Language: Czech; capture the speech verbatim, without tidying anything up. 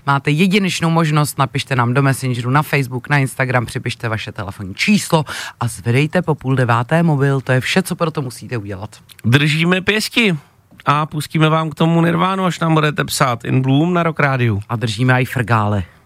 Máte jedinečnou možnost, napište nám do Messengeru, na Facebook, na Instagram, připište vaše telefonní číslo a zvedejte po půl deváté mobil, to je vše, co pro to musíte udělat. Držíme pěsti a pustíme vám k tomu Nirvánu, až nám budete psát In Bloom na Rock Rádiu. A držíme i Frgále.